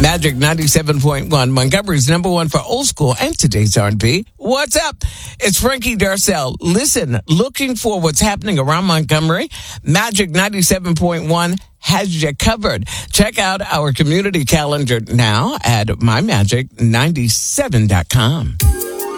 Magic 97.1, Montgomery's number one for old school and today's R&B. What's up? It's Frankie Darcell. Listen, looking for what's happening around Montgomery? Magic 97.1 has you covered. Check out our community calendar now at mymagic97.com.